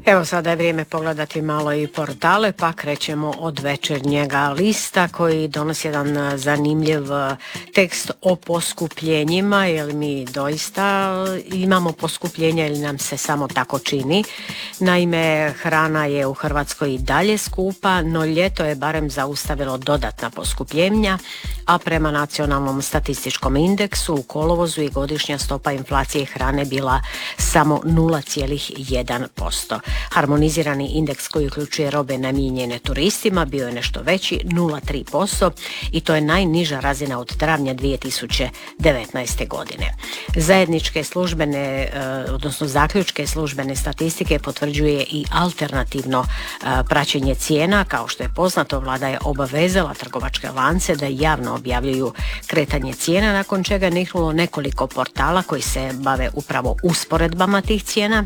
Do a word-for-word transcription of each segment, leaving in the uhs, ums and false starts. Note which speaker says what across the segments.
Speaker 1: Evo sada je vrijeme pogledati malo i portale, pa krećemo od Večernjega lista koji donosi jedan zanimljiv tekst o poskupljenjima, jer mi doista imamo poskupljenja ili nam se samo tako čini. Naime, hrana je u Hrvatskoj i dalje skupa, no ljeto je barem zaustavilo dodatna poskupljenja, a prema nacionalnom statističkom indeksu u kolovozu je godišnja stopa inflacije hrane bila samo nula zarez jedan posto. Harmonizirani indeks koji uključuje robe namijenjene turistima bio je nešto veći, nula zarez tri posto, i to je najniža razina od travnja dvije tisuće devetnaeste. godine. Zajedničke službene, odnosno zaključke službene statistike potvrđuje i alternativno praćenje cijena. Kao što je poznato, vlada je obavezala trgovačke lance da javno objavljuju kretanje cijena, nakon čega je niknulo nekoliko portala koji se bave upravo usporedbama tih cijena.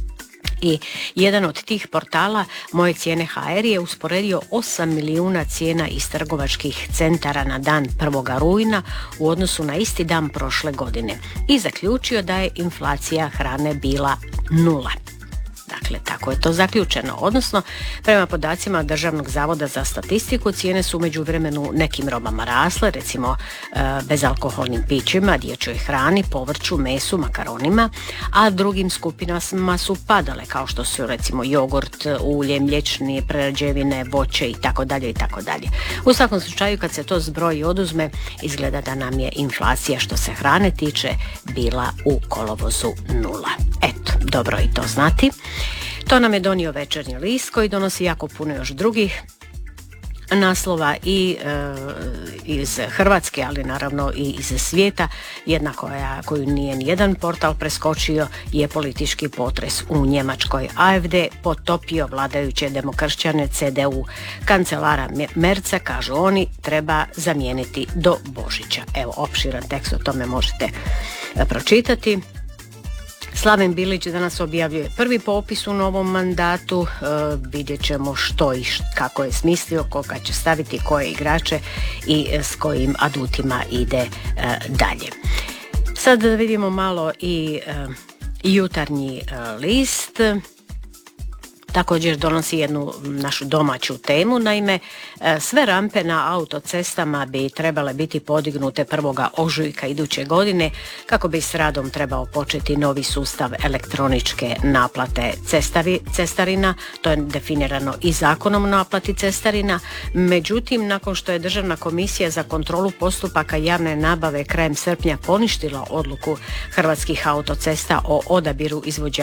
Speaker 1: I jedan od tih portala, Moje cijene ha er, je usporedio osam milijuna cijena iz trgovačkih centara na dan prvoga rujna u odnosu na isti dan prošle godine i zaključio da je inflacija hrane bila nula. Dakle, tako je to zaključeno. Odnosno, prema podacima Državnog zavoda za statistiku, cijene su u međuvremenu nekim robama rasle, recimo e, bezalkoholnim pićima, dječjoj hrani, povrću, mesu, makaronima, a drugim skupinama su padale, kao što su recimo jogurt, ulje, mliječne prerađevine, voće i tako dalje i tako dalje. U svakom slučaju, kad se to zbroji i oduzme, izgleda da nam je inflacija što se hrane tiče bila u kolovozu nula. Eto, dobro i to znati. To nam je donio Večernji list koji donosi jako puno još drugih naslova i e, iz Hrvatske, ali naravno i iz svijeta. Jedna koja, koju nije nijedan portal preskočio je politički potres u Njemačkoj. a ef de potopio vladajuće demokršćane ce de u. Kancelara Merca, kažu oni, treba zamijeniti do Božića. Evo, opširan tekst o tome možete pročitati. Slaven Bilić danas objavljuje prvi popis u novom mandatu, e, vidjet ćemo što i kako je smislio, koga će staviti, koje igrače i s kojim adutima ide e, dalje. Sad vidimo malo i e, Jutarnji e, list. Također donosi jednu našu domaću temu, naime sve rampe na autocestama bi trebale biti podignute prvoga ožujka iduće godine kako bi s radom trebao početi novi sustav elektroničke naplate cestavi, cestarina, to je definirano i zakonom o naplati cestarina. Međutim, nakon što je Državna komisija za kontrolu postupaka javne nabave krajem srpnja poništila odluku Hrvatskih autocesta o odabiru izvođača